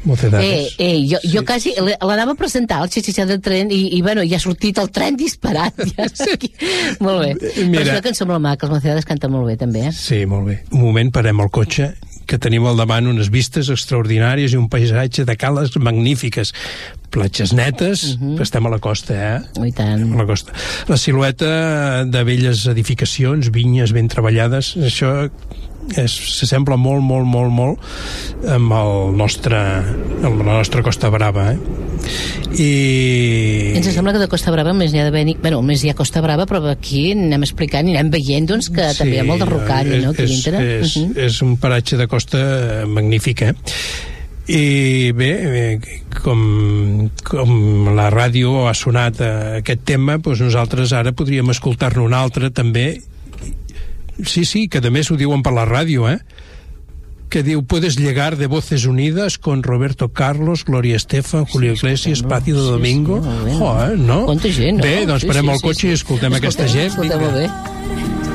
Mocedades. Jo quasi l'anava a presentar al xixixà del tren i bueno, ja ha sortit el tren disparat. Ja molt bé. Però és una cançó molt maca, els Mocedades canten molt bé, també. Sí, molt bé. Un moment, parem el cotxe, que tenim al davant unes vistes extraordinàries i un paisatge de cales magnífiques. Platges netes, estem a la costa, I tant. A la costa. La silueta de velles edificacions, vinyes ben treballades, això s'assembla molt, molt, molt, molt amb la nostra Costa Brava, I... Ens sembla que de Costa Brava més n'hi ha d'haver... Bueno, més hi ha Costa Brava, però aquí anem explicant i anem veient, doncs, que també hi ha molt de rocall, no? És un paratge de costa magnífic, I bé, com la ràdio ha sonat aquest tema, doncs nosaltres ara podríem escoltar-ne un altre també. Sí, que a més ho diuen per la ràdio, que diu: puedes llegar de Voces Unidas con Roberto Carlos, Gloria Estefan, Julio Iglesias, Plácido Domingo. No? No? Quanta gent, no? Bé, doncs parem el cotxe i escoltem aquesta gent. Escoltem-ho bé.